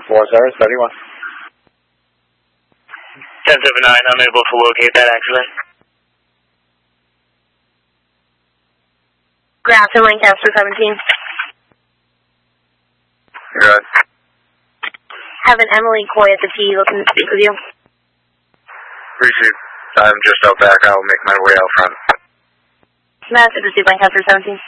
4031. 1079, unable to locate that accident. Grafton, Lancaster 17. Go ahead. Have an Emily Coy at the T looking to speak with you. Receive. I'm just out back. I'll make my way out front. Mass, Lancaster 17.